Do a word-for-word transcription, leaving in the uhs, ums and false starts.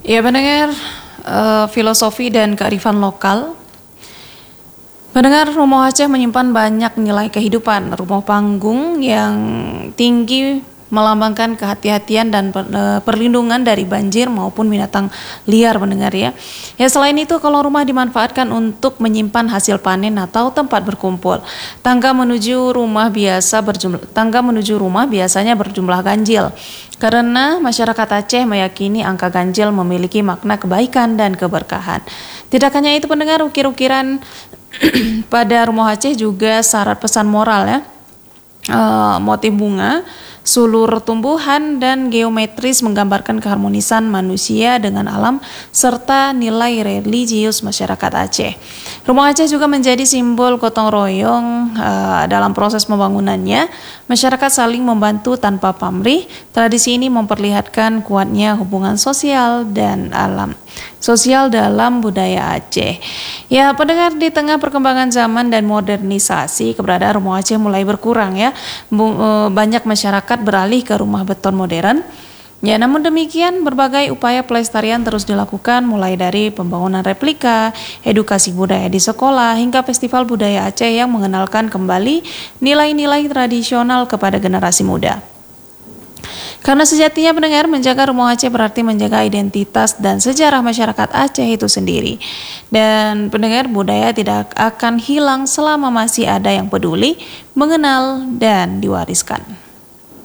Ya pendengar, eh, filosofi dan kearifan lokal. Pendengar, Rumah Aceh menyimpan banyak nilai kehidupan. Rumah panggung yang tinggi melambangkan kehati-hatian dan eh, perlindungan dari banjir maupun binatang liar, pendengar ya. Ya selain itu, kalau rumah dimanfaatkan untuk menyimpan hasil panen atau tempat berkumpul. Tangga menuju rumah biasa berjumlah tangga menuju rumah biasanya berjumlah ganjil. Karena masyarakat Aceh meyakini angka ganjil memiliki makna kebaikan dan keberkahan. Tidak hanya itu pendengar, ukir-ukiran pada Rumah Aceh juga syarat pesan moral ya. Uh, motif bunga, sulur tumbuhan, dan geometris menggambarkan keharmonisan manusia dengan alam serta nilai religius masyarakat Aceh. Rumah Aceh juga menjadi simbol gotong royong uh, dalam proses pembangunannya. Masyarakat saling membantu tanpa pamrih. Tradisi ini memperlihatkan kuatnya hubungan sosial dan alam sosial dalam budaya Aceh. Ya, pendengar, di tengah perkembangan zaman dan modernisasi, keberadaan Rumah Aceh mulai berkurang ya. Banyak masyarakat beralih ke rumah beton modern. Ya, namun demikian berbagai upaya pelestarian terus dilakukan, mulai dari pembangunan replika, edukasi budaya di sekolah, hingga festival budaya Aceh yang mengenalkan kembali nilai-nilai tradisional kepada generasi muda. Karena sejatinya pendengar, menjaga Rumah Aceh berarti menjaga identitas dan sejarah masyarakat Aceh itu sendiri. Dan pendengar, budaya tidak akan hilang selama masih ada yang peduli, mengenal, dan diwariskan.